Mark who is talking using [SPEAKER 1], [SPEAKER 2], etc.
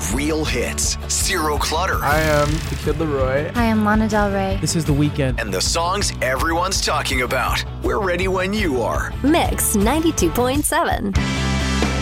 [SPEAKER 1] Real hits, zero clutter,
[SPEAKER 2] I am the Kid Leroy.
[SPEAKER 3] Hi, I'm Lana Del Rey.
[SPEAKER 4] This is The Weeknd.
[SPEAKER 1] and the songs everyone's talking about. We're ready when you are.
[SPEAKER 5] Mix 92.7.